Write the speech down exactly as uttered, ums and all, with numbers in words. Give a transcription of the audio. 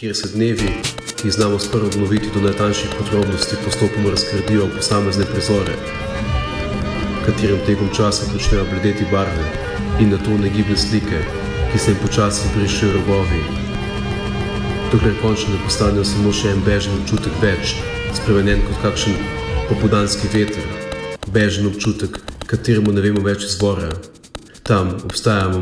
kjer se dnevi, ki jih znamo sprva obnoviti do najtanjših podrobnosti, postopoma razgradijo v posamezne prizore, v katerem tekom časa začnejo bledeti barve in nato negiblje slike, ki se jim počasi brišejo robovi, dokler končno ne postanejo samo še en bežen občutek več, spremenjen kot kakšen popoldanski veter, bežen občutek, kateremu ne vemo več izvora. Tam obstajamo